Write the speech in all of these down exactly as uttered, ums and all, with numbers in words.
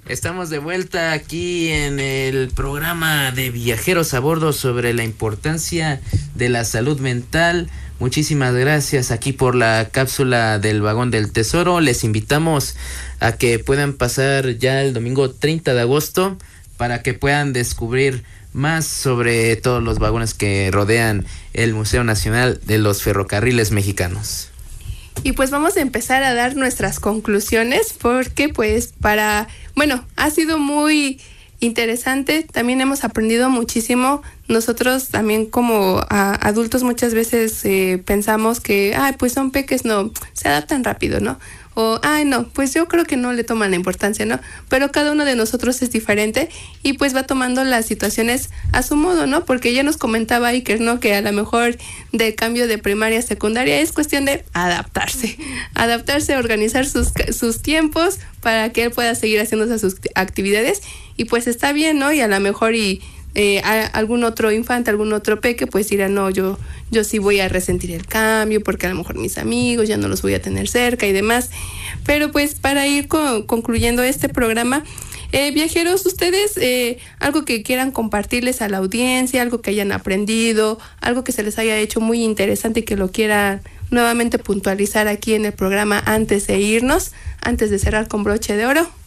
Estamos de vuelta aquí en el programa de Viajeros a Bordo sobre la importancia de la salud mental. Muchísimas gracias aquí por la cápsula del Vagón del Tesoro. Les invitamos a que puedan pasar ya el domingo treinta de agosto para que puedan descubrir más sobre todos los vagones que rodean el Museo Nacional de los Ferrocarriles Mexicanos. Y pues vamos a empezar a dar nuestras conclusiones porque pues para, bueno, ha sido muy interesante, también hemos aprendido muchísimo. Nosotros también como a, adultos muchas veces eh, pensamos que, ay, pues son peques, no, se adaptan rápido, ¿no? O, ay, no, pues yo creo que no le toman la importancia, ¿no? Pero cada uno de nosotros es diferente y pues va tomando las situaciones a su modo, ¿no? Porque ya nos comentaba Iker, ¿no? Que a lo mejor del cambio de primaria a secundaria es cuestión de adaptarse. Adaptarse, organizar sus, sus tiempos para que él pueda seguir haciendo sus actividades y pues está bien, ¿no? Y a lo mejor y eh, a, algún otro infante, algún otro peque, pues dirá, no, yo... yo sí voy a resentir el cambio porque a lo mejor mis amigos ya no los voy a tener cerca y demás. Pero pues para ir con, concluyendo este programa, eh, viajeros, ustedes eh, algo que quieran compartirles a la audiencia, algo que hayan aprendido, algo que se les haya hecho muy interesante y que lo quieran nuevamente puntualizar aquí en el programa antes de irnos, antes de cerrar con broche de oro.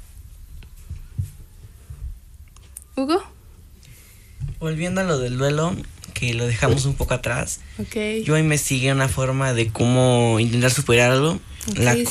¿Hugo? Volviendo a lo del duelo, que lo dejamos un poco atrás. Okay. Yo investigué una forma de cómo intentar superarlo, okay, la